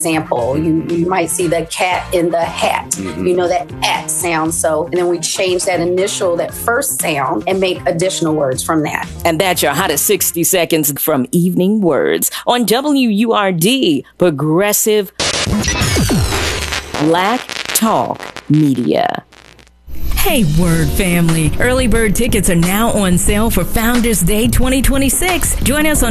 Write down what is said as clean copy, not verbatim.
example, you might see the cat in the hat, you know, that at sound. So, and then we change that initial, that first sound and make additional words from that. And that's your hottest 60 seconds from Evening Words on WURD, Progressive Black Talk Media. Hey, Word family. Early bird tickets are now on sale for Founders Day 2026. Join us on